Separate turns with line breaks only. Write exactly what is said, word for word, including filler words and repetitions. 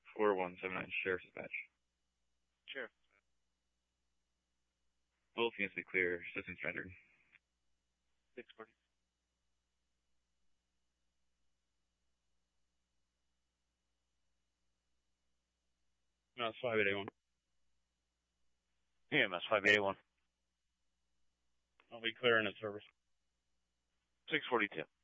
four one seven nine, Sheriff's Dispatch.
Sheriff.
Both units be clear, system surrendered.
six forty.
No, it's five eight eight one.
E M S five eight eight one.
I'll be clearing at service.
six forty-two.